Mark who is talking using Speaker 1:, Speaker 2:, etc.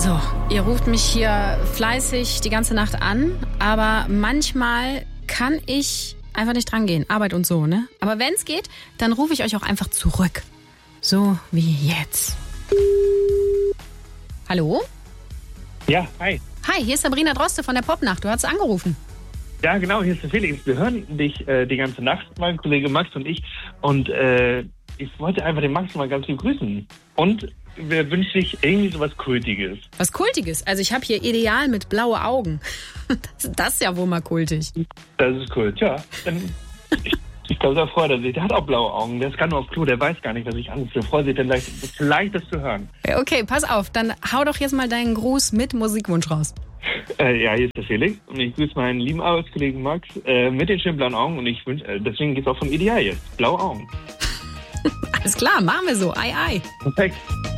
Speaker 1: So, ihr ruft mich hier fleißig die ganze Nacht an, aber manchmal kann ich einfach nicht drangehen. Arbeit und so, ne? Aber wenn es geht, dann rufe ich euch auch einfach zurück. So wie jetzt. Hallo?
Speaker 2: Ja, hi.
Speaker 1: Hi, hier ist Sabrina Droste von der Popnacht. Du hast angerufen.
Speaker 2: Ja, genau, hier ist der Felix. Wir hören dich die ganze Nacht, mein Kollege Max und ich. Und ich wollte einfach den Max mal ganz lieb grüßen. Und wir wünschen dich irgendwie so was Kultiges.
Speaker 1: Was Kultiges? Also ich habe hier Ideal mit blaue Augen. Das ist ja wohl mal kultig.
Speaker 2: Das ist Kult, ja. Ich glaube, da freut er sich. Der hat auch blaue Augen. Der ist gar nur auf Klo. Der weiß gar nicht, was ich anrufe. Der freut sich dann vielleicht das zu hören.
Speaker 1: Okay, pass auf. Dann hau doch jetzt mal deinen Gruß mit Musikwunsch raus.
Speaker 2: Ja, hier ist der Felix. Und ich grüße meinen lieben Arbeitskollegen Max mit den schönen blauen Augen. Und ich wünsche, deswegen geht es auch von Ideal jetzt. Blaue Augen.
Speaker 1: Alles klar, machen wir so. Ei, ei.
Speaker 2: Perfekt.